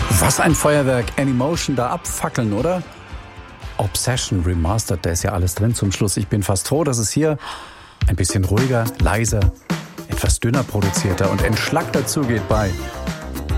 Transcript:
Was ein Feuerwerk, Anymotion da abfackeln, oder? Obsession Remastered, da ist ja alles drin zum Schluss. Ich bin fast froh, dass es hier ein bisschen ruhiger, leiser, etwas dünner produzierter und entschlackter zugeht bei